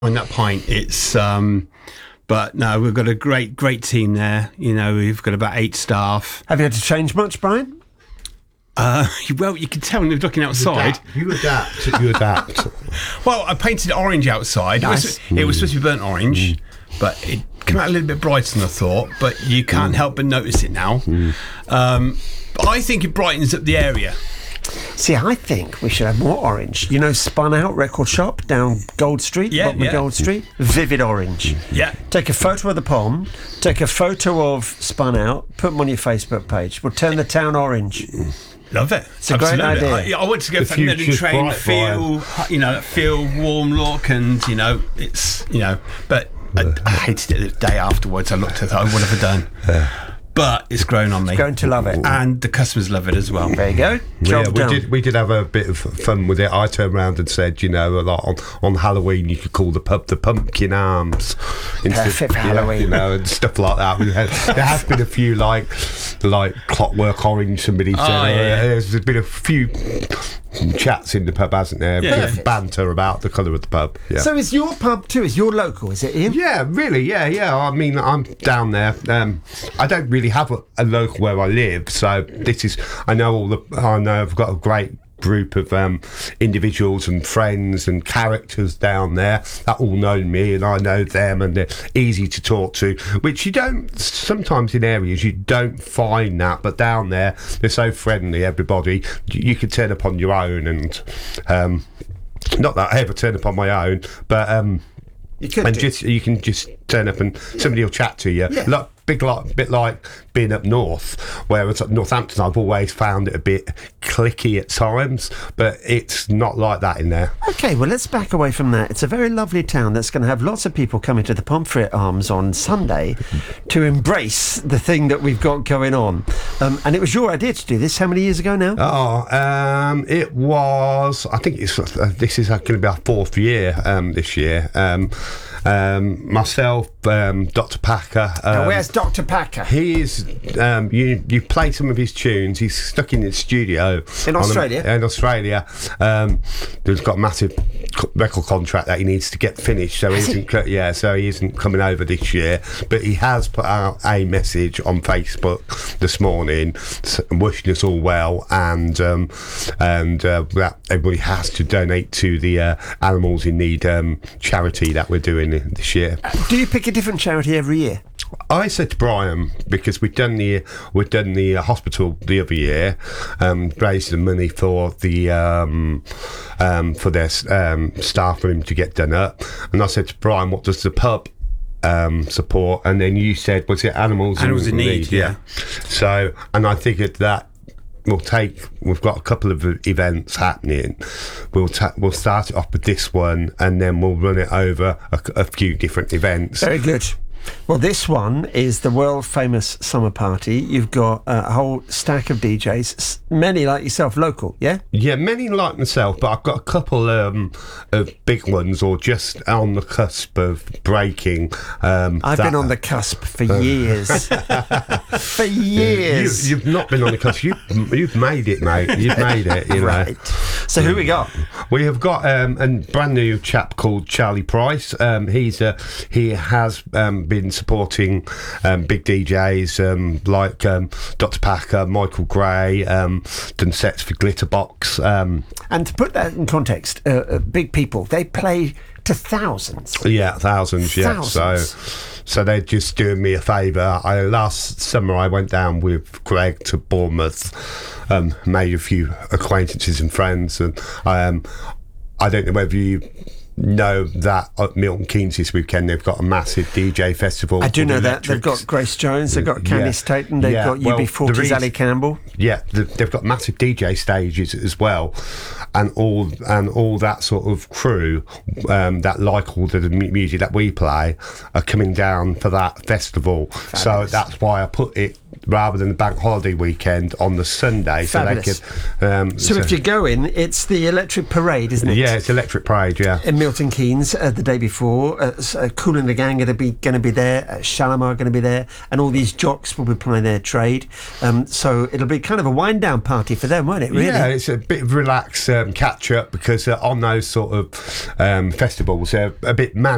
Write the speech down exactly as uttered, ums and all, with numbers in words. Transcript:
on that pint. It's um, but no, we've got a great, great team there. You know, we've got about eight staff. Have you had to change much, Brian? Uh, well, you can tell when they're looking outside. You adapt. You adapt. You adapt. Well, I painted orange outside. Nice. It, was, mm. it was supposed to be burnt orange, mm. but it came out a little bit brighter than I thought. But you can't mm. help but notice it now. Mm. Um, but I think it brightens up the area. See, I think we should have more orange. You know, Spun Out Record Shop down Gold Street, yeah, bottom yeah. of Gold Street, vivid orange. Yeah. Take a photo of the pond, take a photo of Spun Out, put them on your Facebook page. We'll turn the town orange. Love it. It's a great idea. I, I want to go for another train that feel, you know, that feel warm look, and you know, it's you know, but I, I hated it the day afterwards. I looked at it. What have I done? Uh, but it's grown on me. It's going to love it, and the customers love it as well. There you go. Job yeah, we done. did. We did have a bit of fun with it. I turned around and said, you know, a lot on, on Halloween, you could call the pub the Pumpkin Arms. Perfect for yeah, Halloween, you know, and stuff like that. We had, there has been a few like like Clockwork Orange. Somebody said oh, yeah. uh, there's been a few chats in the pub, hasn't there? Yeah. Bit of banter about the colour of the pub. Yeah. So is your pub too? Is your local? Is it Ian? Yeah, really. Yeah, yeah. I mean, I'm down there. Um, I don't really have a, a local where I live, so this is. I know all the. I know I've got a great group of um, individuals and friends and characters down there that all know me and I know them, and they're easy to talk to, which you don't sometimes in areas you don't find that, but down there they're so friendly, everybody. You, you can turn up on your own, and um, not that I ever turn up on my own, but um, you could and do. just you can just turn up and somebody will chat to you. Yeah. Like, big like, bit like being up north, whereas at Northampton I've always found it a bit cliquey at times, but it's not like that in there. Okay, well, let's back away from that. It's a very lovely town that's going to have lots of people coming to the Pomfret Arms on Sunday to embrace the thing that we've got going on. Um, and it was your idea to do this. How many years ago now? Oh, um, it was, I think it's uh, this is going to be our fourth year um, this year. Um, um, myself, um, Doctor Packer. Um, now, where's Doctor Packer? He's, um, you you play some of his tunes. He's stuck in the studio in Australia. A, in Australia, um, there's got a massive record contract that he needs to get finished. So he isn't, yeah, so he isn't coming over this year. But he has put out a message on Facebook this morning, wishing us all well, and um, and uh, that everybody has to donate to the uh, Animals in Need um, charity that we're doing this year. Do you pick a different charity every year? I said to Brian, because we'd done the we'd done the uh, hospital the other year, um, raised the money for the um, um, for their um, staff room to get done up, and I said to Brian, "What does the pub um, support?" And then you said, "Was it Animals, Animals in, in Need?" need? Yeah. So, and I figured that we'll take. We've got a couple of events happening. We'll ta- we'll start it off with this one, and then we'll run it over a, a few different events. Very good. Well, this one is the world famous summer party. You've got uh, a whole stack of D Js, many like yourself, local, yeah? Yeah, many like myself, but I've got a couple um, of big ones, or just on the cusp of breaking. Um, I've that, been on the cusp for uh, years. For years. You, you've not been on the cusp. You, you've made it, mate. You've made it, you know. Right. So who we got? We have got um, a brand new chap called Charlie Price. Um, he's uh, he has um, been supporting um, big D Js um, like um, Doctor Packer, Michael Gray, um, done sets for Glitterbox. Um, and to put that in context, uh, uh, big people, they play to thousands. Yeah, thousands, yeah. Thousands. So, so they're just doing me a favour. I last summer I went down with Greg to Bournemouth, um, made a few acquaintances and friends, and um, I don't know whether you know that at Milton Keynes this weekend they've got a massive D J festival. I do know that. Electrics. They've got Grace Jones, they've got Candice yeah. Tatum, they've yeah. got well, U B forty's Ali Campbell. Yeah, they've got massive D J stages as well, and all and all that sort of crew um, that like all the music that we play are coming down for that festival. Fabulous. So that's why I put it rather than the bank holiday weekend on the Sunday. Fabulous. So they could. Um, so, so if you're going, it's the Electric Parade, isn't it? Yeah, it's Electric Parade. Yeah. In Milton Keynes uh, the day before, uh, uh, Kool and the Gang are going to be going to be there. Uh, Shalimar are going to be there, and all these jocks will be playing their trade. Um, so it'll be kind of a wind down party for them, won't it? Really? Yeah, it's a bit of relaxed um, catch up because uh, on those sort of um, festivals they're a bit manic.